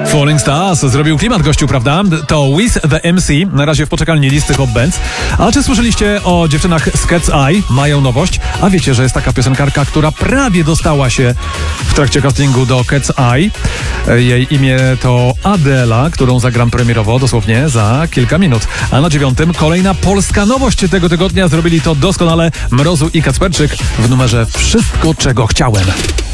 Falling Stars zrobił klimat gościu, prawda? To Wiz the MC, na razie w poczekalni listy Hot Bands. A czy słyszeliście o dziewczynach z Cat's Eye? Mają nowość. A wiecie, że jest taka piosenkarka, która prawie dostała się w trakcie castingu do Cat's Eye. Jej imię to Adela, którą zagram premierowo dosłownie za kilka minut. A na 9 kolejna polska nowość tego tygodnia. Zrobili to doskonale Mrozu i Kacperczyk w numerze Wszystko, czego chciałem.